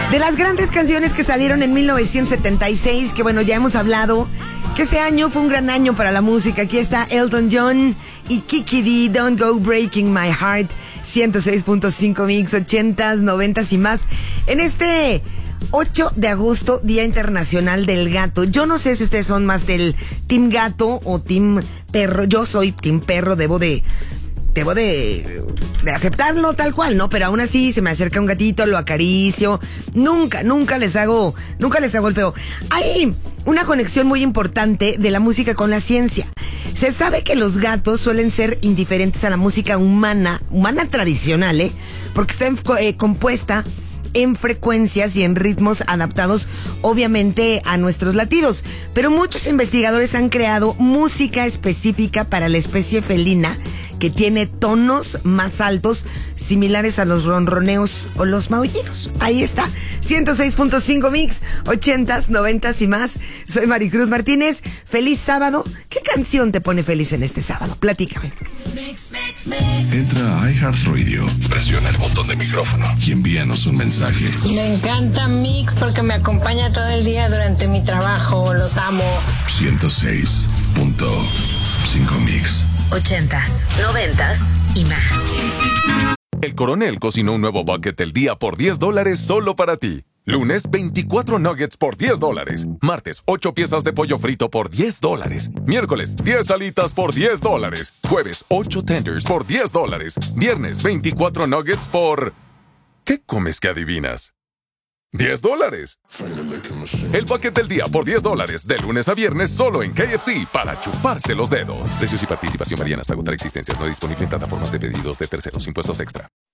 De las grandes canciones que salieron en 1976, que bueno, ya hemos hablado, que ese año fue un gran año para la música. Aquí está Elton John y Kiki D, Don't Go Breaking My Heart, 106.5 Mix, 80s, 90s y más. En este 8 de agosto, Día Internacional del Gato. Yo no sé si ustedes son más del Team Gato o Team Perro. Yo soy Team Perro, debo de aceptarlo tal cual, ¿no? Pero aún así se me acerca un gatito, lo acaricio. Nunca les hago el feo. Hay una conexión muy importante de la música con la ciencia. Se sabe que los gatos suelen ser indiferentes a la música humana tradicional, porque está compuesta en frecuencias y en ritmos adaptados obviamente a nuestros latidos. Pero muchos investigadores han creado música específica para la especie felina que tiene tonos más altos similares a los ronroneos o los maullidos. Ahí está, 106.5 Mix, 80s, 90s y más. Soy Maricruz Martínez. Feliz sábado. ¿Qué canción te pone feliz en este sábado? Platícame. Entra a iHeartRadio, presiona el botón de micrófono y envíanos un mensaje. Me encanta Mix porque me acompaña todo el día durante mi trabajo. Los amo. 106.5 Mix. 80s, 90s y más. El Coronel cocinó un nuevo bucket del día por $10 solo para ti. Lunes, 24 nuggets por $10. Martes, 8 piezas de pollo frito por $10. Miércoles, 10 alitas por $10. Jueves, 8 tenders por $10. Viernes, 24 nuggets por... ¿Qué comes que adivinas? $10. El bucket del día por $10, de lunes a viernes solo en KFC para chuparse los dedos. Precios y participación varían hasta agotar existencias. No disponible en plataformas de pedidos de terceros. Impuestos extra.